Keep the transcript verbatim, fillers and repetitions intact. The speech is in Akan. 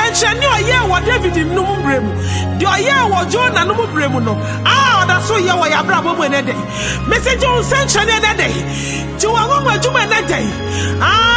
nsɛnkyerɛnne ɔyɛ wɔ David nnum bremu de ɔyɛ wɔ Jonah nnum bremu no ah ɔda so yɛ wɔ yabrabɔ mu ne de message nsɛnkyerɛnne ne de ti wɔ ngoma adwuma ne de ah